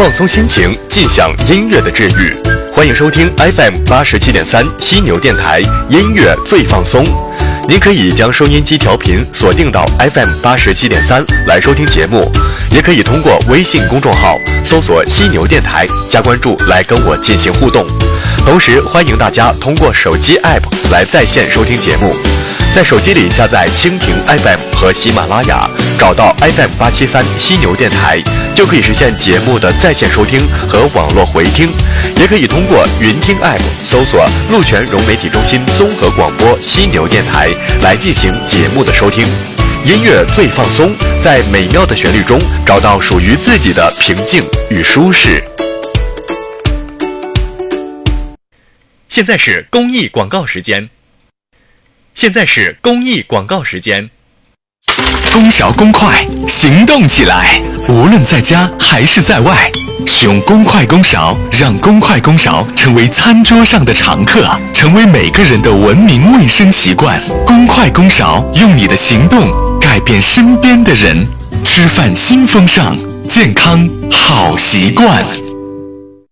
放松心情，尽享音乐的治愈。欢迎收听 FM87.3 犀牛电台音乐最放松。您可以将收音机调频锁定到 FM87.3 来收听节目，也可以通过微信公众号搜索犀牛电台加关注来跟我进行互动。同时欢迎大家通过手机 App 来在线收听节目，在手机里下载蜻蜓 FM 和喜马拉雅，找到 FM873 犀牛电台，就可以实现节目的在线收听和网络回听。也可以通过云听 App 搜索鹿泉融媒体中心综合广播犀牛电台来进行节目的收听。音乐最放松，在美妙的旋律中找到属于自己的平静与舒适。现在是公益广告时间。 公勺公筷，行动起来！无论在家还是在外，使用公筷公勺，让公筷公勺成为餐桌上的常客，成为每个人的文明卫生习惯。公筷公勺，用你的行动改变身边的人。吃饭新风尚，健康好习惯。